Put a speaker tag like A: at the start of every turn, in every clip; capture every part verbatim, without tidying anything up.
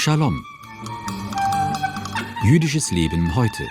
A: Shalom. Jüdisches Leben heute.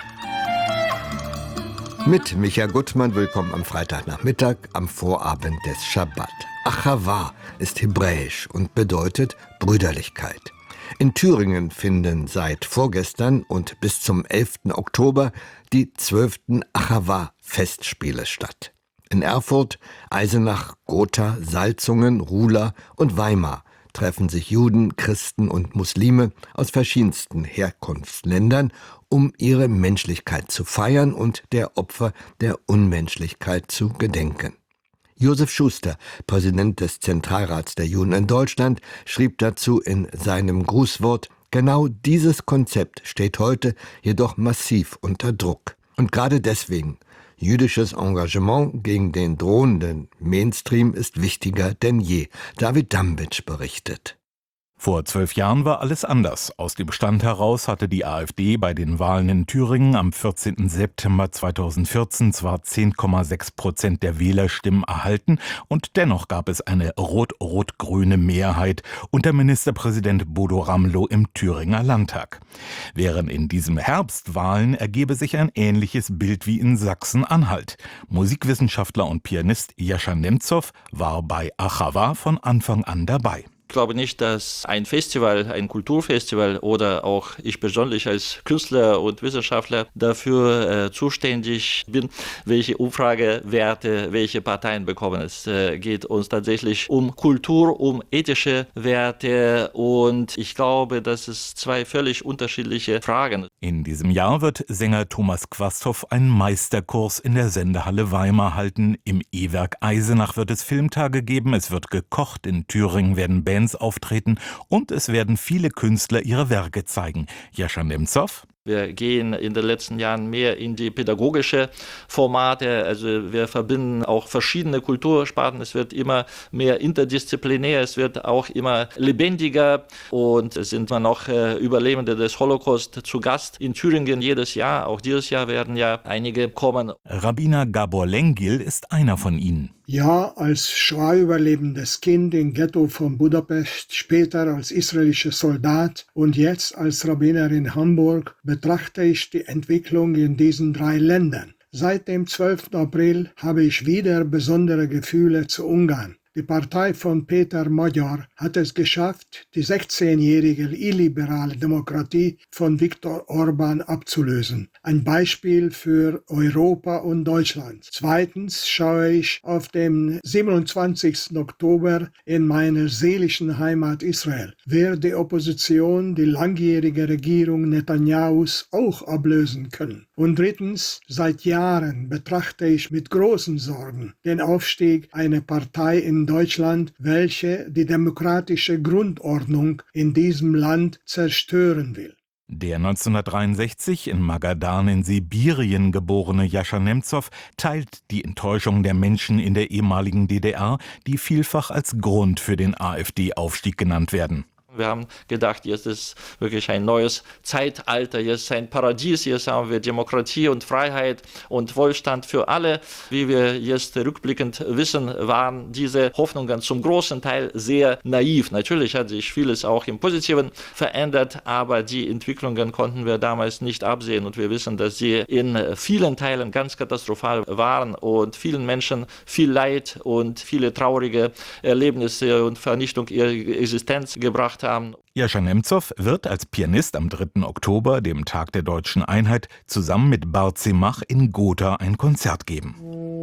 B: Mit Micha Gutmann, willkommen am Freitagnachmittag, am Vorabend des Schabbat. Achava ist hebräisch und bedeutet Brüderlichkeit. In Thüringen finden seit vorgestern und bis zum elften Oktober die zwölften Achava-Festspiele statt. In Erfurt, Eisenach, Gotha, Salzungen, Ruhla und Weimar treffen sich Juden, Christen und Muslime aus verschiedensten Herkunftsländern, um ihre Menschlichkeit zu feiern und der Opfer der Unmenschlichkeit zu gedenken. Josef Schuster, Präsident des Zentralrats der Juden in Deutschland, schrieb dazu in seinem Grußwort: Genau dieses Konzept steht heute jedoch massiv unter Druck. Und gerade deswegen, jüdisches Engagement gegen den drohenden Mainstream ist wichtiger denn je. David Dambitsch berichtet.
C: Vor zwölf Jahren war alles anders. Aus dem Stand heraus hatte die AfD bei den Wahlen in Thüringen am vierzehnten September zweitausendvierzehn zwar zehn Komma sechs Prozent der Wählerstimmen erhalten und dennoch gab es eine rot-rot-grüne Mehrheit unter Ministerpräsident Bodo Ramelow im Thüringer Landtag. Während in diesem Herbstwahlen ergebe sich ein ähnliches Bild wie in Sachsen-Anhalt. Musikwissenschaftler und Pianist Jascha Nemzow war bei Achava von Anfang an dabei.
D: Ich glaube nicht, dass ein Festival, ein Kulturfestival oder auch ich persönlich als Künstler und Wissenschaftler dafür äh, zuständig bin, welche Umfragewerte welche Parteien bekommen. Es äh, geht uns tatsächlich um Kultur, um ethische Werte und ich glaube, das sind zwei völlig unterschiedliche Fragen.
C: In diesem Jahr wird Sänger Thomas Quasthoff einen Meisterkurs in der Sendehalle Weimar halten. Im E-Werk Eisenach wird es Filmtage geben, es wird gekocht, in Thüringen werden Bands auftreten und es werden viele Künstler ihre Werke zeigen. Jascha Nemzow.
D: Wir gehen in den letzten Jahren mehr in die pädagogische Formate, also wir verbinden auch verschiedene Kultursparten, es wird immer mehr interdisziplinär, es wird auch immer lebendiger und es sind immer noch äh, Überlebende des Holocaust zu Gast in Thüringen jedes Jahr, auch dieses Jahr werden ja einige kommen.
C: Rabbiner Gabor Lengil ist einer von ihnen.
E: Ja, als Shoah-überlebendes Kind im Ghetto von Budapest, später als israelischer Soldat und jetzt als Rabbiner in Hamburg betrachte ich die Entwicklung in diesen drei Ländern. Seit dem zwölften April habe ich wieder besondere Gefühle zu Ungarn. Die Partei von Peter Magyar hat es geschafft, die sechzehnjährige illiberale Demokratie von Viktor Orban abzulösen. Ein Beispiel für Europa und Deutschland. Zweitens schaue ich auf den siebenundzwanzigsten Oktober in meiner seelischen Heimat Israel. Wird die Opposition die langjährige Regierung Netanyahus auch ablösen können? Und drittens, seit Jahren betrachte ich mit großen Sorgen den Aufstieg einer Partei in Deutschland, welche die demokratische Grundordnung in diesem Land zerstören will.
C: Der neunzehnhundertdreiundsechzig in Magadan in Sibirien geborene Jascha Nemzow teilt die Enttäuschung der Menschen in der ehemaligen D D R, die vielfach als Grund für den AfD-Aufstieg genannt werden.
D: Wir haben gedacht, jetzt ist wirklich ein neues Zeitalter, jetzt ist ein Paradies, jetzt haben wir Demokratie und Freiheit und Wohlstand für alle. Wie wir jetzt rückblickend wissen, waren diese Hoffnungen zum großen Teil sehr naiv. Natürlich hat sich vieles auch im Positiven verändert, aber die Entwicklungen konnten wir damals nicht absehen und wir wissen, dass sie in vielen Teilen ganz katastrophal waren und vielen Menschen viel Leid und viele traurige Erlebnisse und Vernichtung ihrer Existenz gebracht haben.
C: Jascha Nemzow wird als Pianist am dritten Oktober, dem Tag der deutschen Einheit, zusammen mit Bar Tzemach in Gotha ein Konzert geben.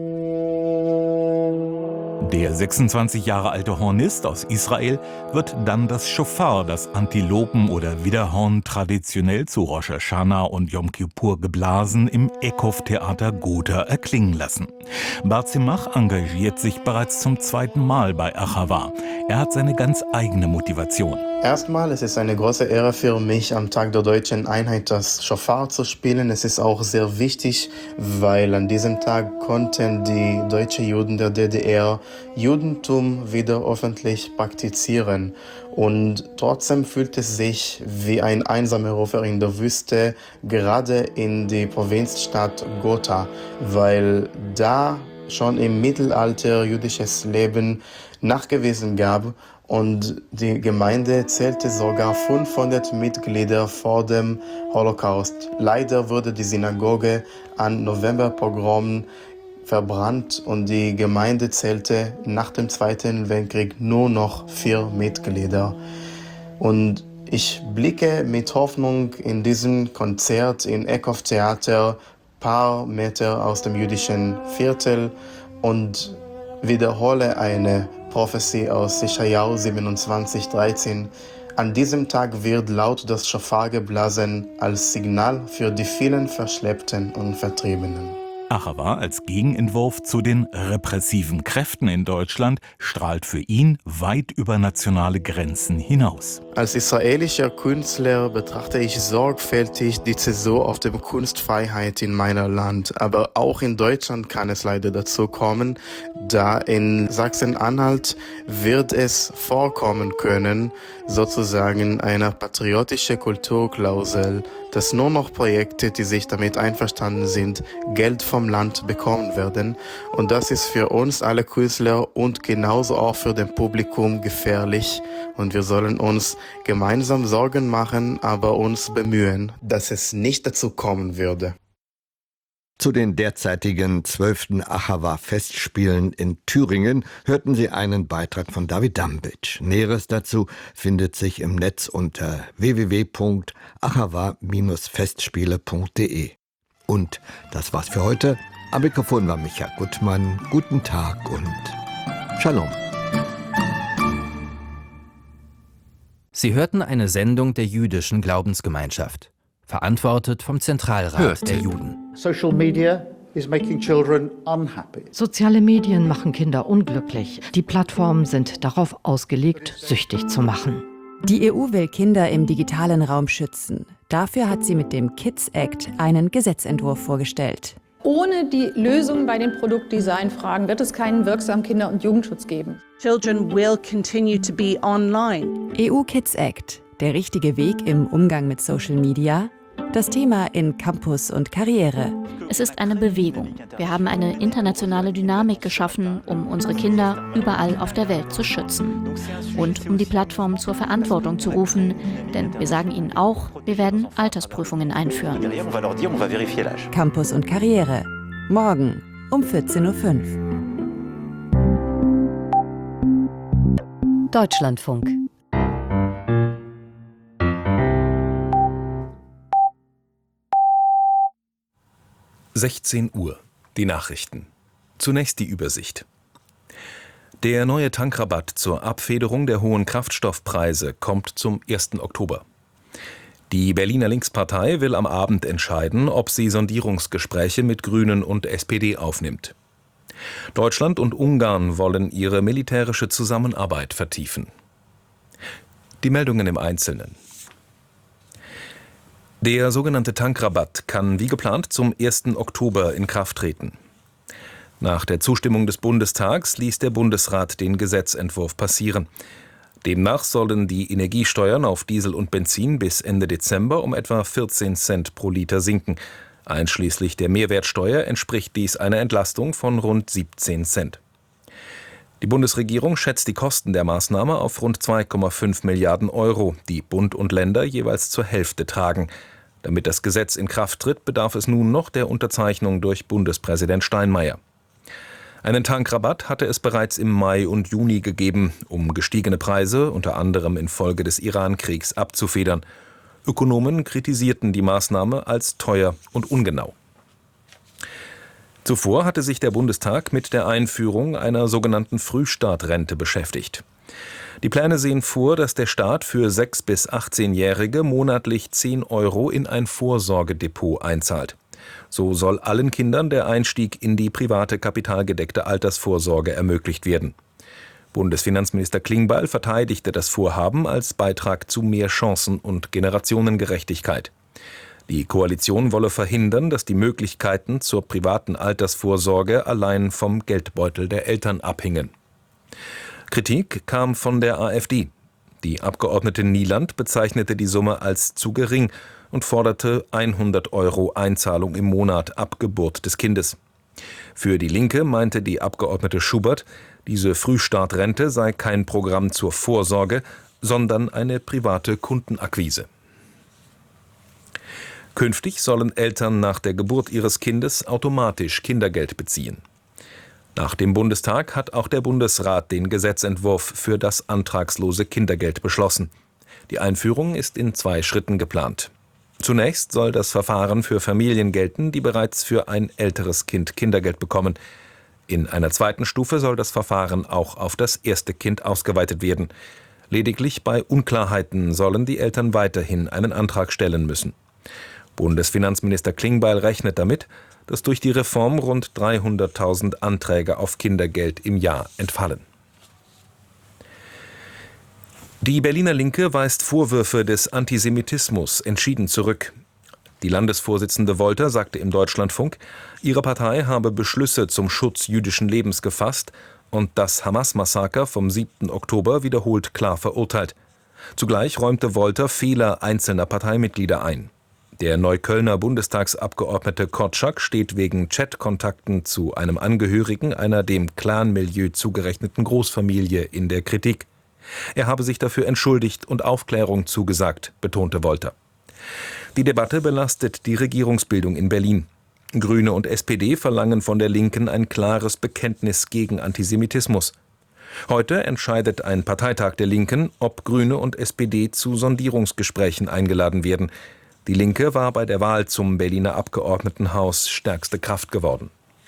C: Der sechsundzwanzig Jahre alte Hornist aus Israel wird dann das Schofar, das Antilopen- oder Widderhorn, traditionell zu Rosh Hashanah und Yom Kippur geblasen, im Eckhoff-Theater Gotha erklingen lassen. Bar Tzemach engagiert sich bereits zum zweiten Mal bei Achava. Er hat seine ganz eigene Motivation.
F: Erstmal, es ist eine große Ehre für mich, am Tag der deutschen Einheit das Schofar zu spielen. Es ist auch sehr wichtig, weil an diesem Tag konnten die deutschen Juden der D D R Judentum wieder öffentlich praktizieren. Und trotzdem fühlt es sich wie ein einsamer Rufer in der Wüste, gerade in die Provinzstadt Gotha, weil da schon im Mittelalter jüdisches Leben nachgewiesen gab Und die Gemeinde zählte sogar fünfhundert Mitglieder vor dem Holocaust. Leider wurde die Synagoge an Novemberpogromen verbrannt und die Gemeinde zählte nach dem Zweiten Weltkrieg nur noch vier Mitglieder. Und ich blicke mit Hoffnung in diesem Konzert im Eckhoff Theater, paar Meter aus dem jüdischen Viertel, und wiederhole eine Prophetie aus Jesaja siebenundzwanzig, dreizehn. An diesem Tag wird laut das Schofar geblasen als Signal für die vielen Verschleppten und Vertriebenen.
C: Achawa als Gegenentwurf zu den repressiven Kräften in Deutschland strahlt für ihn weit über nationale Grenzen hinaus.
F: Als israelischer Künstler betrachte ich sorgfältig die Zäsur auf der Kunstfreiheit in meinem Land. Aber auch in Deutschland kann es leider dazu kommen, da in Sachsen-Anhalt wird es vorkommen können, sozusagen eine patriotische Kulturklausel, dass nur noch Projekte, die sich damit einverstanden sind, Geld vom Land bekommen werden. Und das ist für uns alle Künstler und genauso auch für das Publikum gefährlich. Und wir sollen uns gemeinsam Sorgen machen, aber uns bemühen, dass es nicht dazu kommen würde.
B: Zu den derzeitigen zwölften Achawa-Festspielen in Thüringen hörten Sie einen Beitrag von David Dambic. Näheres dazu findet sich im Netz unter w w w punkt achawa Festspiele punkt de. Und das war's für heute. Am Mikrofon war Micha Gutmann. Guten Tag und Shalom.
A: Sie hörten eine Sendung der jüdischen Glaubensgemeinschaft, verantwortet vom Zentralrat Hört. der Juden.
G: Social media is making children unhappy.
H: Soziale Medien machen Kinder unglücklich. Die Plattformen sind darauf ausgelegt, süchtig zu machen.
I: Die E U will Kinder im digitalen Raum schützen. Dafür hat sie mit dem Kids Act einen Gesetzentwurf vorgestellt.
J: Ohne die Lösung bei den Produktdesign-Fragen wird es keinen wirksamen Kinder- und Jugendschutz geben.
K: Children will continue to be online.
I: E U Kids Act, der richtige Weg im Umgang mit Social Media. Das Thema in Campus und Karriere.
L: Es ist eine Bewegung. Wir haben eine internationale Dynamik geschaffen, um unsere Kinder überall auf der Welt zu schützen. Und um die Plattformen zur Verantwortung zu rufen. Denn wir sagen ihnen auch, wir werden Altersprüfungen einführen.
I: Campus und Karriere. Morgen um vierzehn Uhr fünf.
H: Deutschlandfunk.
M: sechzehn Uhr. Die Nachrichten. Zunächst die Übersicht. Der neue Tankrabatt zur Abfederung der hohen Kraftstoffpreise kommt zum ersten Oktober. Die Berliner Linkspartei will am Abend entscheiden, ob sie Sondierungsgespräche mit Grünen und S P D aufnimmt. Deutschland und Ungarn wollen ihre militärische Zusammenarbeit vertiefen. Die Meldungen im Einzelnen. Der sogenannte Tankrabatt kann wie geplant zum ersten Oktober in Kraft treten. Nach der Zustimmung des Bundestags ließ der Bundesrat den Gesetzentwurf passieren. Demnach sollen die Energiesteuern auf Diesel und Benzin bis Ende Dezember um etwa vierzehn Cent pro Liter sinken. Einschließlich der Mehrwertsteuer entspricht dies einer Entlastung von rund siebzehn Cent. Die Bundesregierung schätzt die Kosten der Maßnahme auf rund zwei Komma fünf Milliarden Euro, die Bund und Länder jeweils zur Hälfte tragen. Damit das Gesetz in Kraft tritt, bedarf es nun noch der Unterzeichnung durch Bundespräsident Steinmeier. Einen Tankrabatt hatte es bereits im Mai und Juni gegeben, um gestiegene Preise, unter anderem infolge des Iran-Kriegs, abzufedern. Ökonomen kritisierten die Maßnahme als teuer und ungenau. Zuvor hatte sich der Bundestag mit der Einführung einer sogenannten Frühstartrente beschäftigt. Die Pläne sehen vor, dass der Staat für sechs- bis achtzehnjährige monatlich zehn Euro in ein Vorsorgedepot einzahlt. So soll allen Kindern der Einstieg in die private kapitalgedeckte Altersvorsorge ermöglicht werden. Bundesfinanzminister Klingbeil verteidigte das Vorhaben als Beitrag zu mehr Chancen und Generationengerechtigkeit. Die Koalition wolle verhindern, dass die Möglichkeiten zur privaten Altersvorsorge allein vom Geldbeutel der Eltern abhingen. Kritik kam von der AfD. Die Abgeordnete Nieland bezeichnete die Summe als zu gering und forderte hundert Euro Einzahlung im Monat ab Geburt des Kindes. Für die Linke meinte die Abgeordnete Schubert, diese Frühstartrente sei kein Programm zur Vorsorge, sondern eine private Kundenakquise. Künftig sollen Eltern nach der Geburt ihres Kindes automatisch Kindergeld beziehen. Nach dem Bundestag hat auch der Bundesrat den Gesetzentwurf für das antragslose Kindergeld beschlossen. Die Einführung ist in zwei Schritten geplant. Zunächst soll das Verfahren für Familien gelten, die bereits für ein älteres Kind Kindergeld bekommen. In einer zweiten Stufe soll das Verfahren auch auf das erste Kind ausgeweitet werden. Lediglich bei Unklarheiten sollen die Eltern weiterhin einen Antrag stellen müssen. Bundesfinanzminister Klingbeil rechnet damit, dass durch die Reform rund dreihunderttausend Anträge auf Kindergeld im Jahr entfallen. Die Berliner Linke weist Vorwürfe des Antisemitismus entschieden zurück. Die Landesvorsitzende Wolter sagte im Deutschlandfunk, ihre Partei habe Beschlüsse zum Schutz jüdischen Lebens gefasst und das Hamas-Massaker vom siebten Oktober wiederholt klar verurteilt. Zugleich räumte Wolter Fehler einzelner Parteimitglieder ein. Der Neuköllner Bundestagsabgeordnete Korczak steht wegen Chatkontakten zu einem Angehörigen einer dem Clan-Milieu zugerechneten Großfamilie in der Kritik. Er habe sich dafür entschuldigt und Aufklärung zugesagt, betonte Wolter. Die Debatte belastet die Regierungsbildung in Berlin. Grüne und S P D verlangen von der Linken ein klares Bekenntnis gegen Antisemitismus. Heute entscheidet ein Parteitag der Linken, ob Grüne und S P D zu Sondierungsgesprächen eingeladen werden. Die Linke war bei der Wahl zum Berliner Abgeordnetenhaus stärkste Kraft geworden.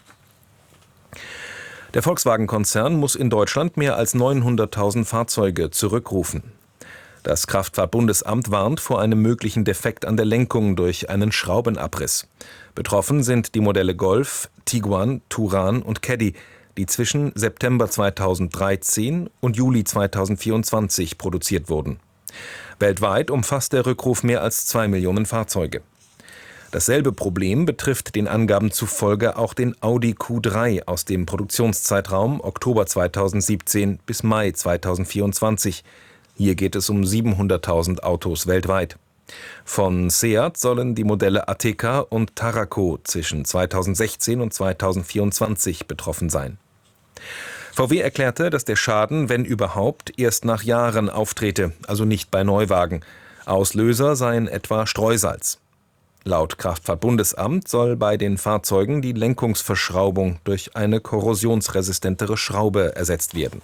M: Der Volkswagen-Konzern muss in Deutschland mehr als neunhunderttausend Fahrzeuge zurückrufen. Das Kraftfahrtbundesamt warnt vor einem möglichen Defekt an der Lenkung durch einen Schraubenabriss. Betroffen sind die Modelle Golf, Tiguan, Turan und Caddy, die zwischen September zweitausenddreizehn und Juli zweitausendvierundzwanzig produziert wurden. Weltweit umfasst der Rückruf mehr als zwei Millionen Fahrzeuge. Dasselbe Problem betrifft den Angaben zufolge auch den Audi Q drei aus dem Produktionszeitraum Oktober zweitausendsiebzehn bis Mai zweitausendvierundzwanzig. Hier geht es um siebenhunderttausend Autos weltweit. Von Seat sollen die Modelle Ateca und Tarraco zwischen zweitausendsechzehn und zweitausendvierundzwanzig betroffen sein. V W erklärte, dass der Schaden, wenn überhaupt, erst nach Jahren auftrete, also nicht bei Neuwagen. Auslöser seien etwa Streusalz. Laut Kraftfahrtbundesamt soll bei den Fahrzeugen die Lenkungsverschraubung durch eine korrosionsresistentere Schraube ersetzt werden.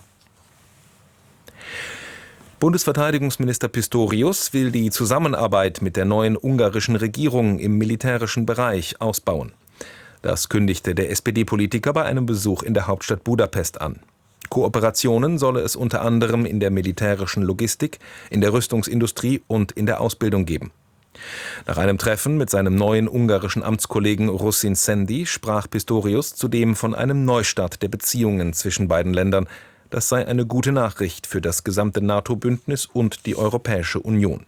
M: Bundesverteidigungsminister Pistorius will die Zusammenarbeit mit der neuen ungarischen Regierung im militärischen Bereich ausbauen. Das kündigte der S P D-Politiker bei einem Besuch in der Hauptstadt Budapest an. Kooperationen solle es unter anderem in der militärischen Logistik, in der Rüstungsindustrie und in der Ausbildung geben. Nach einem Treffen mit seinem neuen ungarischen Amtskollegen Rusin Sendi sprach Pistorius zudem von einem Neustart der Beziehungen zwischen beiden Ländern. Das sei eine gute Nachricht für das gesamte NATO-Bündnis und die Europäische Union.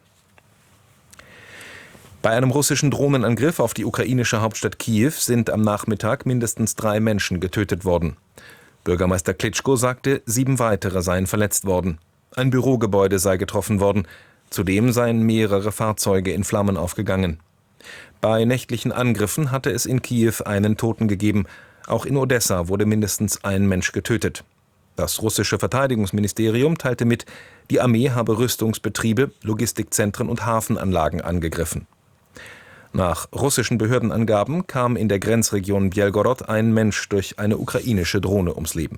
M: Bei einem russischen Drohnenangriff auf die ukrainische Hauptstadt Kiew sind am Nachmittag mindestens drei Menschen getötet worden. Bürgermeister Klitschko sagte, sieben weitere seien verletzt worden. Ein Bürogebäude sei getroffen worden. Zudem seien mehrere Fahrzeuge in Flammen aufgegangen. Bei nächtlichen Angriffen hatte es in Kiew einen Toten gegeben. Auch in Odessa wurde mindestens ein Mensch getötet. Das russische Verteidigungsministerium teilte mit, die Armee habe Rüstungsbetriebe, Logistikzentren und Hafenanlagen angegriffen. Nach russischen Behördenangaben kam in der Grenzregion Bjelgorod ein Mensch durch eine ukrainische Drohne ums Leben.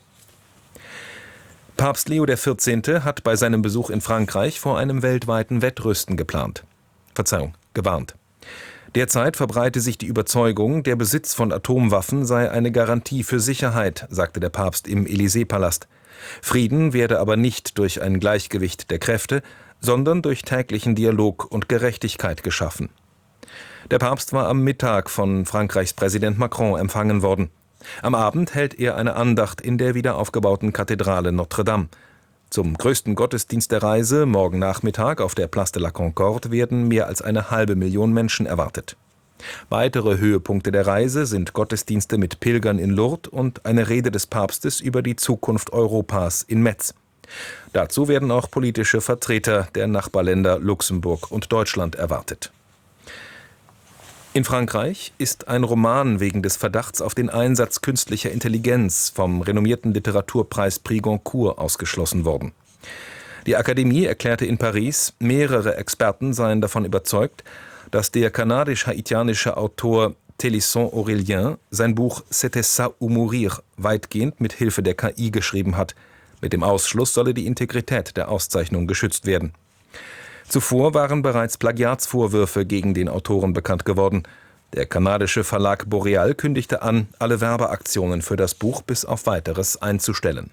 M: Papst Leo der vierzehnte hat bei seinem Besuch in Frankreich vor einem weltweiten Wettrüsten geplant. Verzeihung, gewarnt. Derzeit verbreite sich die Überzeugung, der Besitz von Atomwaffen sei eine Garantie für Sicherheit, sagte der Papst im Élysée-Palast. Frieden werde aber nicht durch ein Gleichgewicht der Kräfte, sondern durch täglichen Dialog und Gerechtigkeit geschaffen. Der Papst war am Mittag von Frankreichs Präsident Macron empfangen worden. Am Abend hält er eine Andacht in der wiederaufgebauten Kathedrale Notre-Dame. Zum größten Gottesdienst der Reise, morgen Nachmittag auf der Place de la Concorde, werden mehr als eine halbe Million Menschen erwartet. Weitere Höhepunkte der Reise sind Gottesdienste mit Pilgern in Lourdes und eine Rede des Papstes über die Zukunft Europas in Metz. Dazu werden auch politische Vertreter der Nachbarländer Luxemburg und Deutschland erwartet. In Frankreich ist ein Roman wegen des Verdachts auf den Einsatz künstlicher Intelligenz vom renommierten Literaturpreis Prix Goncourt ausgeschlossen worden. Die Akademie erklärte in Paris, mehrere Experten seien davon überzeugt, dass der kanadisch-haitianische Autor Télisson Aurélien sein Buch C'était ça ou mourir weitgehend mit Hilfe der K I geschrieben hat. Mit dem Ausschluss solle die Integrität der Auszeichnung geschützt werden. Zuvor waren bereits Plagiatsvorwürfe gegen den Autoren bekannt geworden. Der kanadische Verlag Boreal kündigte an, alle Werbeaktionen für das Buch bis auf Weiteres einzustellen.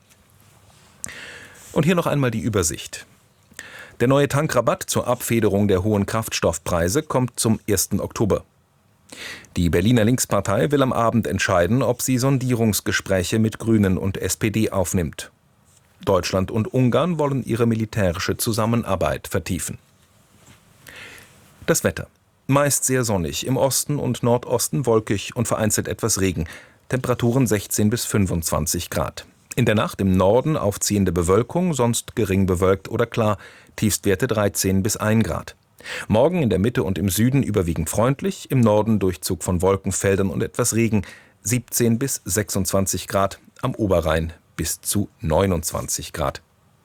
M: Und hier noch einmal die Übersicht. Der neue Tankrabatt zur Abfederung der hohen Kraftstoffpreise kommt zum ersten Oktober. Die Berliner Linkspartei will am Abend entscheiden, ob sie Sondierungsgespräche mit Grünen und S P D aufnimmt. Deutschland und Ungarn wollen ihre militärische Zusammenarbeit vertiefen. Das Wetter. Meist sehr sonnig, im Osten und Nordosten wolkig und vereinzelt etwas Regen. Temperaturen sechzehn bis fünfundzwanzig Grad. In der Nacht im Norden aufziehende Bewölkung, sonst gering bewölkt oder klar, Tiefstwerte dreizehn bis ein Grad. Morgen in der Mitte und im Süden überwiegend freundlich, im Norden Durchzug von Wolkenfeldern und etwas Regen, siebzehn bis sechsundzwanzig Grad, am Oberrhein bis zu neunundzwanzig Grad.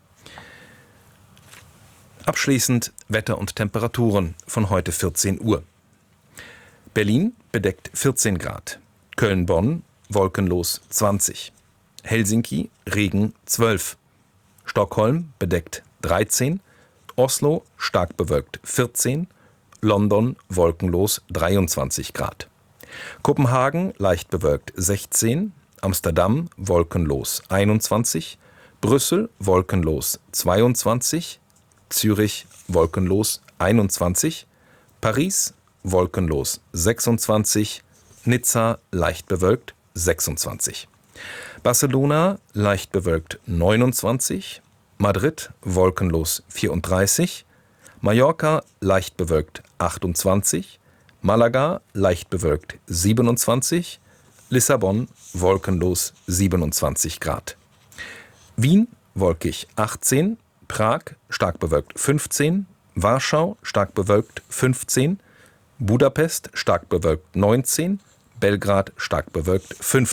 M: Abschließend Wetter und Temperaturen von heute vierzehn Uhr. Berlin bedeckt vierzehn Grad, Köln-Bonn wolkenlos zwanzig, Helsinki Regen zwölf, Stockholm bedeckt dreizehn, Oslo stark bewölkt vierzehn, London wolkenlos dreiundzwanzig Grad, Kopenhagen leicht bewölkt sechzehn, Amsterdam wolkenlos einundzwanzig, Brüssel wolkenlos zweiundzwanzig, Zürich wolkenlos einundzwanzig, Paris wolkenlos sechsundzwanzig, Nizza leicht bewölkt sechsundzwanzig, Barcelona leicht bewölkt neunundzwanzig, Madrid wolkenlos vierunddreißig, Mallorca leicht bewölkt achtundzwanzig, Malaga leicht bewölkt siebenundzwanzig, Lissabon wolkenlos siebenundzwanzig Grad. Wien wolkig achtzehn, Prag stark bewölkt fünfzehn, Warschau stark bewölkt fünfzehn, Budapest stark bewölkt neunzehn, Belgrad stark bewölkt fünfzehn.